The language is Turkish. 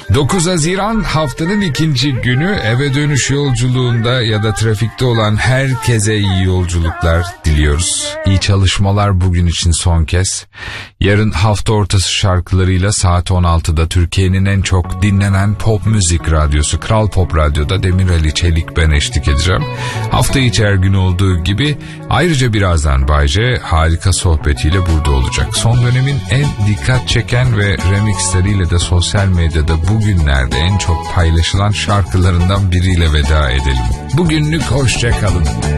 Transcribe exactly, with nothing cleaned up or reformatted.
dokuz Haziran haftanın ikinci günü, eve dönüş yolculuğunda ya da trafikte olan herkese iyi yolculuklar diliyoruz. İyi çalışmalar bugün için son kez. Yarın hafta ortası şarkılarıyla saat on altıda Türkiye'nin en çok dinlenen pop müzik radyosu Kral Pop Radyo'da Demir Ali Çelik ben eşlik edeceğim. Hafta içi her gün olduğu gibi ayrıca birazdan Bayce harika sohbetiyle burada olacak. Son dönemin en dikkat çeken ve remixleriyle de sosyal medyada bugünlerde en çok paylaşılan şarkılarından biriyle veda edelim. Bugünlük hoşça kalın.